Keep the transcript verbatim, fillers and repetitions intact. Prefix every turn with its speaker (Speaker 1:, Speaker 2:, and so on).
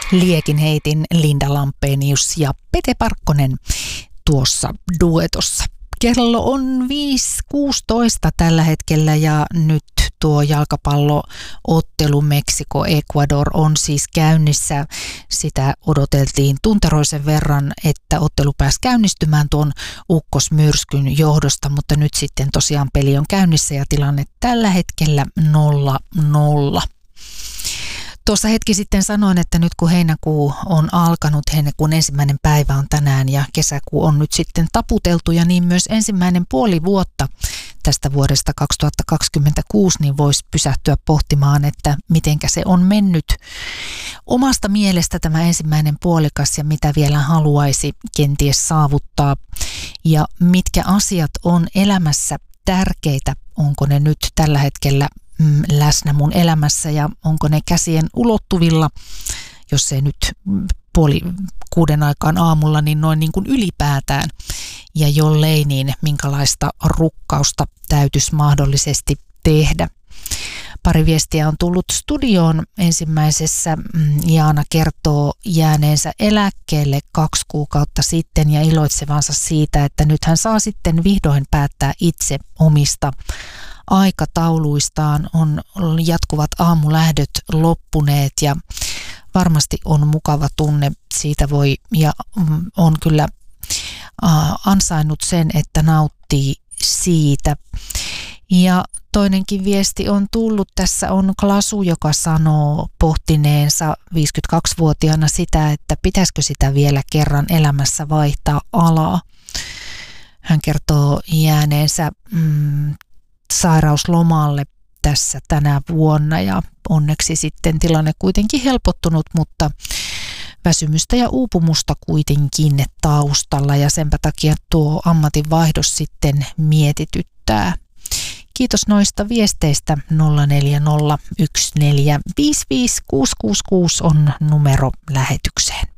Speaker 1: Liekin heitin Linda Lampenius ja Pete Parkkonen tuossa duetossa. Kello on viisi kuusitoista tällä hetkellä ja nyt tuo jalkapalloottelu Meksiko-Ecuador on siis käynnissä. Sitä odoteltiin tunteroisen verran, että ottelu pääsi käynnistymään tuon ukkosmyrskyn johdosta, mutta nyt sitten tosiaan peli on käynnissä ja tilanne tällä hetkellä nolla nolla. Tuossa hetki sitten sanoin, että nyt kun heinäkuu on alkanut, heinäkuun ensimmäinen päivä on tänään ja kesäkuu on nyt sitten taputeltu ja niin myös ensimmäinen puoli vuotta tästä vuodesta kaksituhattakaksikymmentäkuusi, niin voisi pysähtyä pohtimaan, että mitenkä se on mennyt omasta mielestä tämä ensimmäinen puolikas ja mitä vielä haluaisi kenties saavuttaa ja mitkä asiat on elämässä tärkeitä, onko ne nyt tällä hetkellä läsnä mun elämässä ja onko ne käsien ulottuvilla, jos ei nyt puoli kuuden aikaan aamulla, niin noin niin kuin ylipäätään. Ja jollei, niin minkälaista rukkausta täytyisi mahdollisesti tehdä. Pari viestiä on tullut studioon. Ensimmäisessä Jaana kertoo jääneensä eläkkeelle kaksi kuukautta sitten ja iloitsevansa siitä, että nyt hän saa sitten vihdoin päättää itse omista aikatauluistaan. On jatkuvat aamulähdöt loppuneet ja varmasti on mukava tunne. Siitä voi ja on kyllä ansainnut sen, että nauttii siitä. Ja toinenkin viesti on tullut. Tässä on Klasu, joka sanoo pohtineensa viisikymmentäkaksivuotiaana sitä, että pitäisikö sitä vielä kerran elämässä vaihtaa alaa. Hän kertoo jääneensä mm, sairauslomalle tässä tänä vuonna ja onneksi sitten tilanne kuitenkin helpottunut, mutta väsymystä ja uupumusta kuitenkin taustalla ja senpä takia tuo ammatinvaihdos sitten mietityttää. Kiitos noista viesteistä. Nolla neljä nolla yksi neljä viisi viisi kuusi kuusi kuusi on numero lähetykseen.